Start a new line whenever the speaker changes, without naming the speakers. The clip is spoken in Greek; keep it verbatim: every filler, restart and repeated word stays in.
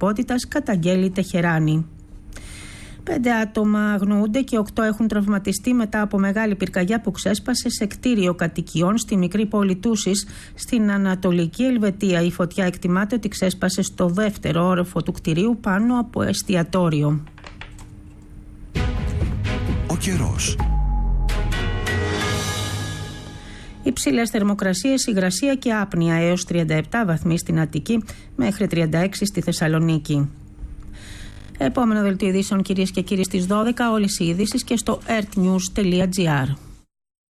ανθρωπότητας, καταγγέλει Τεχεράνη. Πέντε άτομα αγνοούνται και οκτώ έχουν τραυματιστεί μετά από μεγάλη πυρκαγιά που ξέσπασε σε κτίριο κατοικιών στη μικρή πόλη Τούσης στην Ανατολική Ελβετία. Η φωτιά εκτιμάται ότι ξέσπασε στο δεύτερο όροφο του κτηρίου πάνω από εστιατόριο.
Ο καιρός.
Υψηλές θερμοκρασίες, υγρασία και άπνοια έως τριάντα επτά βαθμοί στην Αττική μέχρι τριάντα έξι στη Θεσσαλονίκη. Επόμενο δελτίο ειδήσεων, κυρίες και κύριοι, στις δώδεκα. Όλες οι ειδήσεις και στο earthnews τελεία gr.